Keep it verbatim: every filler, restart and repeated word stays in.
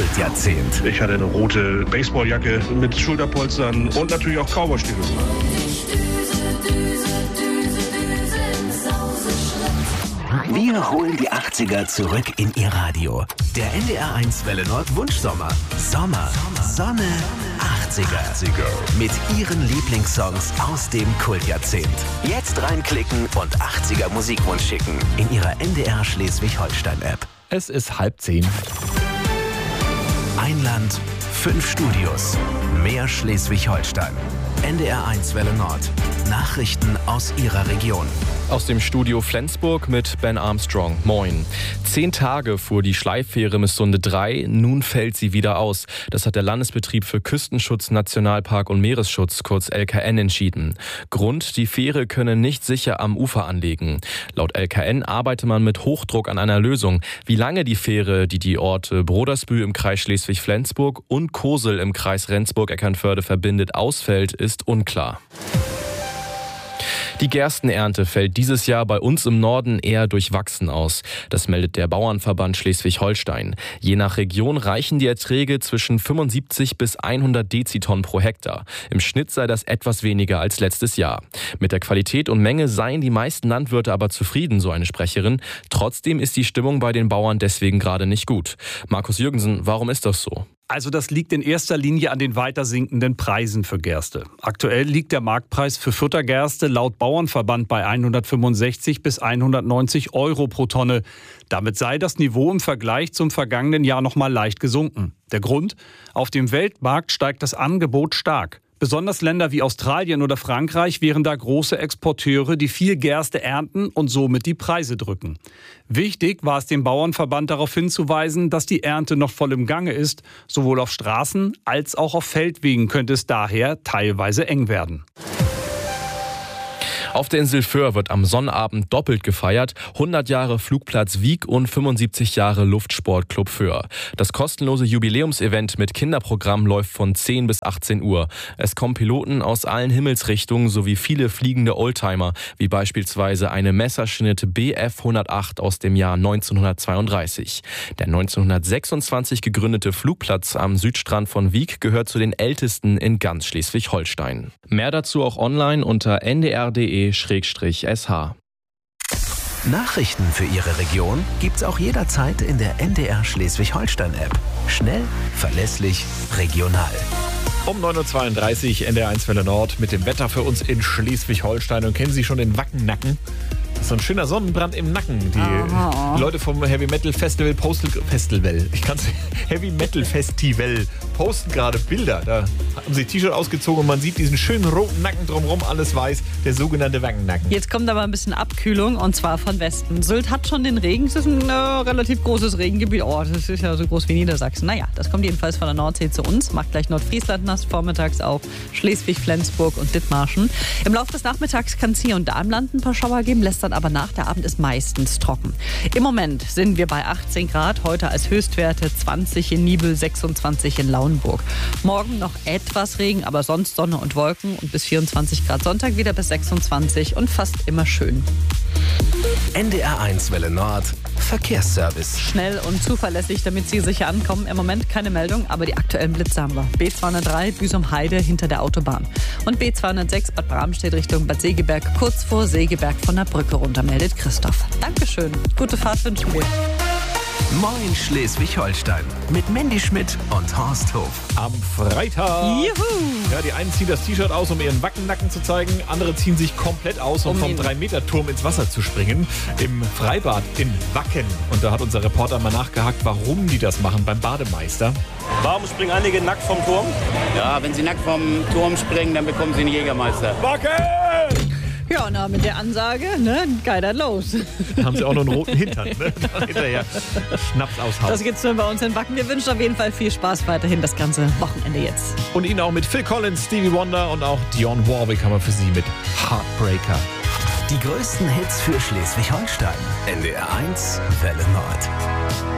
Kultjahrzehnt. Ich hatte eine rote Baseballjacke mit Schulterpolstern und natürlich auch Cowboystiefel. Wir holen die achtziger zurück in Ihr Radio. Der N D R eins Welle Nord Wunschsommer. Sommer, Sonne, achtziger. Mit Ihren Lieblingssongs aus dem Kultjahrzehnt. Jetzt reinklicken und achtziger Musikwunsch schicken in Ihrer N D R Schleswig-Holstein-App. Es ist halb zehn. Ein Land, fünf Studios. Mehr Schleswig-Holstein. N D R eins Welle Nord. Nachrichten aus Ihrer Region. Aus dem Studio Flensburg mit Ben Armstrong. Moin. Zehn Tage fuhr die Schleiffähre Missunde drei, nun fällt sie wieder aus. Das hat der Landesbetrieb für Küstenschutz, Nationalpark und Meeresschutz, kurz L K N, entschieden. Grund, die Fähre könne nicht sicher am Ufer anlegen. Laut L K N arbeite man mit Hochdruck an einer Lösung. Wie lange die Fähre, die die Orte Brodersbühl im Kreis Schleswig-Flensburg und Kosel im Kreis Rendsburg-Eckernförde verbindet, ausfällt, ist unklar. Die Gerstenernte fällt dieses Jahr bei uns im Norden eher durchwachsen aus. Das meldet der Bauernverband Schleswig-Holstein. Je nach Region reichen die Erträge zwischen fünfundsiebzig bis hundert Dezitonnen pro Hektar. Im Schnitt sei das etwas weniger als letztes Jahr. Mit der Qualität und Menge seien die meisten Landwirte aber zufrieden, so eine Sprecherin. Trotzdem ist die Stimmung bei den Bauern deswegen gerade nicht gut. Markus Jürgensen, warum ist das so? Also das liegt in erster Linie an den weiter sinkenden Preisen für Gerste. Aktuell liegt der Marktpreis für Futtergerste laut Bauernverband bei hundertfünfundsechzig bis hundertneunzig Euro pro Tonne. Damit sei das Niveau im Vergleich zum vergangenen Jahr noch mal leicht gesunken. Der Grund? Auf dem Weltmarkt steigt das Angebot stark. Besonders Länder wie Australien oder Frankreich wären da große Exporteure, die viel Gerste ernten und somit die Preise drücken. Wichtig war es dem Bauernverband darauf hinzuweisen, dass die Ernte noch voll im Gange ist. Sowohl auf Straßen als auch auf Feldwegen könnte es daher teilweise eng werden. Auf der Insel Föhr wird am Sonnabend doppelt gefeiert. hundert Jahre Flugplatz Wiek und fünfundsiebzig Jahre Luftsportclub Föhr. Das kostenlose Jubiläumsevent mit Kinderprogramm läuft von zehn bis achtzehn Uhr. Es kommen Piloten aus allen Himmelsrichtungen sowie viele fliegende Oldtimer, wie beispielsweise eine Messerschnitt B F hundertacht aus dem Jahr neunzehnhundertzweiunddreißig. Der neunzehnhundertsechsundzwanzig gegründete Flugplatz am Südstrand von Wiek gehört zu den ältesten in ganz Schleswig-Holstein. Mehr dazu auch online unter n d r punkt d e slash s h. Nachrichten für Ihre Region gibt's auch jederzeit in der N D R Schleswig-Holstein-App. Schnell, verlässlich, regional. Um neun Uhr zweiunddreißig N D R eins Welle Nord mit dem Wetter für uns in Schleswig-Holstein. Und kennen Sie schon den Wackennacken? Das ist so ein schöner Sonnenbrand im Nacken. Die Aha. Leute vom Heavy Metal Festival Postal Festival. Ich kann's Heavy Metal Festival posten gerade Bilder. Da haben sie T-Shirt ausgezogen und man sieht diesen schönen roten Nacken drumherum, alles weiß, der sogenannte Wackennacken. Jetzt kommt aber ein bisschen Abkühlung und zwar von Westen. Sylt hat schon den Regen. Es ist ein äh, relativ großes Regengebiet. Oh, das ist ja so groß wie Niedersachsen. Naja, das kommt jedenfalls von der Nordsee zu uns. Macht gleich Nordfriesland nass, vormittags auch Schleswig, Flensburg und Dithmarschen. Im Laufe des Nachmittags kann es hier und da im Land ein paar Schauer geben, lässt dann aber nach. Der Abend ist meistens trocken. Im Moment sind wir bei achtzehn Grad, heute als Höchstwerte zwanzig in Nibel, sechsundzwanzig in Lauenburg. Morgen noch etwas Regen, aber sonst Sonne und Wolken und bis vierundzwanzig Grad. Sonntag wieder bis sechsundzwanzig und fast immer schön. N D R eins Welle Nord Verkehrsservice. Schnell und zuverlässig, damit Sie sicher ankommen. Im Moment keine Meldung, aber die aktuellen Blitze haben wir. B zweihundertdrei Büsum-Heide hinter der Autobahn. Und B zweihundertsechs Bad Bramstedt Richtung Bad Segeberg, kurz vor Segeberg von der Brücke runter, meldet Christoph. Dankeschön. Gute Fahrt wünschen wir. Moin Schleswig-Holstein mit Mandy Schmidt und Horst Hof. Am Freitag. Juhu. Ja, die einen ziehen das T-Shirt aus, um ihren Wackennacken zu zeigen. Andere ziehen sich komplett aus, um, um vom drei Meter Turm ins Wasser zu springen. Im Freibad in Wacken. Und da hat unser Reporter mal nachgehakt, warum die das machen beim Bademeister. Warum springen einige nackt vom Turm? Ja, wenn sie nackt vom Turm springen, dann bekommen sie einen Jägermeister. Wacken! Ja, na, mit der Ansage, ne, geht das los. Da haben sie auch noch einen roten Hintern, ne? Hinterher Schnaps aushauen. Das gibt's nur bei uns in Wacken. Wir wünschen auf jeden Fall viel Spaß weiterhin das ganze Wochenende jetzt. Und Ihnen auch mit Phil Collins, Stevie Wonder und auch Dionne Warwick haben wir für Sie mit Heartbreaker. Die größten Hits für Schleswig-Holstein. N D R eins Welle Nord.